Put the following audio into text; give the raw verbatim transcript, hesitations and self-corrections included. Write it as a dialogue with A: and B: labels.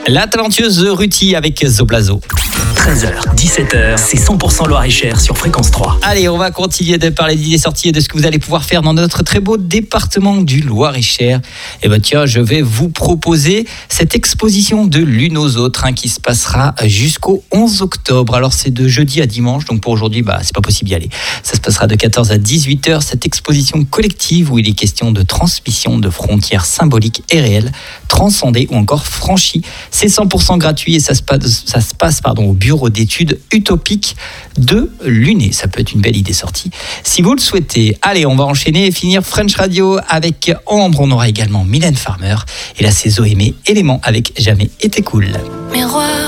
A: La talentueuse Ruti avec Zoblazo.
B: treize heures, dix-sept heures, c'est cent pour cent Loir-et-Cher sur Fréquence trois.
A: Allez, on va continuer de parler d'idées sorties et de ce que vous allez pouvoir faire dans notre très beau département du Loir-et-Cher. Et ben tiens, je vais vous proposer cette exposition de l'une aux autres hein, qui se passera jusqu'au onze octobre. Alors c'est de jeudi à dimanche, donc pour aujourd'hui, bah, c'est pas possible d'y aller. Ça se passera de quatorze à dix-huit heures, cette exposition collective où il est question de transmission de frontières symboliques et réelles, transcendées ou encore franchies. C'est cent pour cent gratuit et ça se passe, ça se passe pardon, au bureau d'études utopiques de l'U N E. Ça peut être une belle idée sortie si vous le souhaitez. Allez, on va enchaîner et finir French Radio avec Ambre. On aura également Mylène Farmer et là c'est Zoé Mé, Élément avec Jamais été cool.
C: Miroir